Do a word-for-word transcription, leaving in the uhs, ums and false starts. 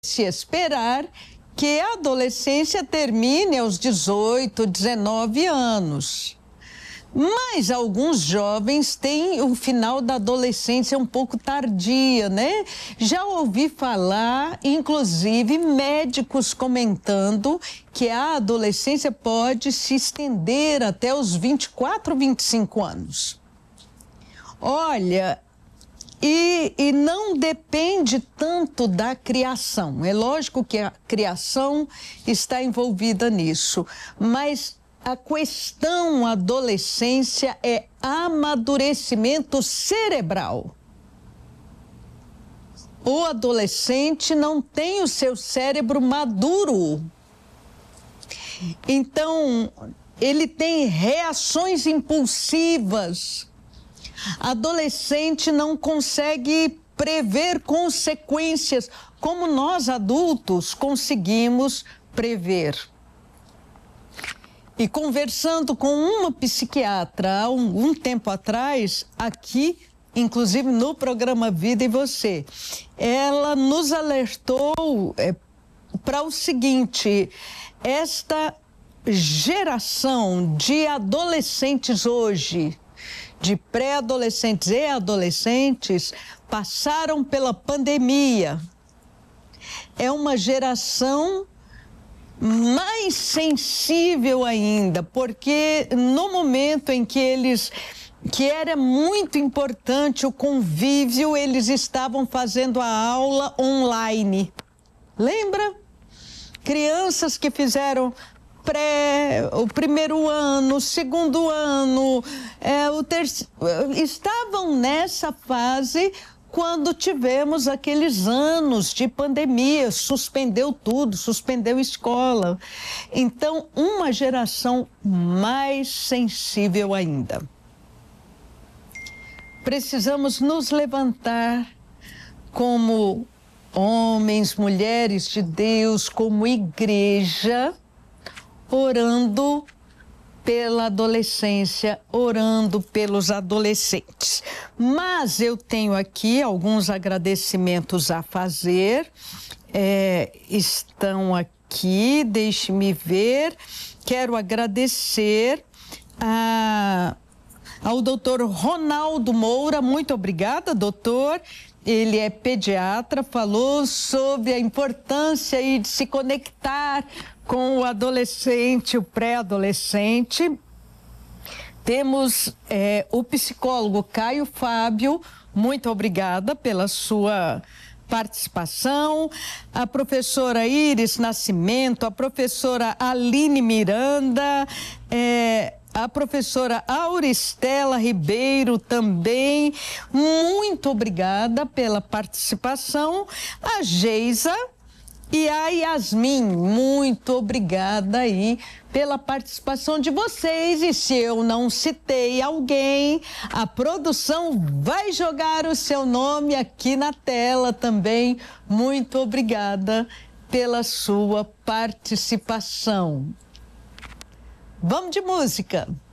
se esperar que a adolescência termine aos dezoito, dezenove anos. Mas alguns jovens têm o final da adolescência um pouco tardia, né? Já ouvi falar, inclusive, médicos comentando que a adolescência pode se estender até os vinte e quatro, vinte e cinco anos. Olha, e, e não depende tanto da criação. É lógico que a criação está envolvida nisso, mas a questão adolescência é amadurecimento cerebral. O adolescente não tem o seu cérebro maduro. Então, ele tem reações impulsivas. Adolescente não consegue prever consequências como nós adultos conseguimos prever. E conversando com uma psiquiatra há um, um tempo atrás, aqui, inclusive no programa Vida e Você, ela nos alertou é, para o seguinte: esta geração de adolescentes hoje, de pré-adolescentes e adolescentes, passaram pela pandemia. É uma geração mais sensível ainda, porque no momento em que eles, que era muito importante o convívio, eles estavam fazendo a aula online. Lembra? Crianças que fizeram pré, o primeiro ano, o segundo ano, é, o terceiro, estavam nessa fase quando tivemos aqueles anos de pandemia, suspendeu tudo, suspendeu escola. Então, uma geração mais sensível ainda. Precisamos nos levantar como homens, mulheres de Deus, como igreja, orando pela adolescência, orando pelos adolescentes. Mas eu tenho aqui alguns agradecimentos a fazer. É, estão aqui, deixe-me ver. Quero agradecer a, ao doutor Ronaldo Moura. Muito obrigada, doutor. Ele é pediatra, falou sobre a importância aí de se conectar com o adolescente, o pré-adolescente. Temos é, o psicólogo Caio Fábio, muito obrigada pela sua participação. A professora Iris Nascimento, a professora Aline Miranda, é, a professora Auristela Ribeiro também, muito obrigada pela participação. A Geisa e a Yasmin, muito obrigada aí pela participação de vocês. E se eu não citei alguém, a produção vai jogar o seu nome aqui na tela também. Muito obrigada pela sua participação. Vamos de música.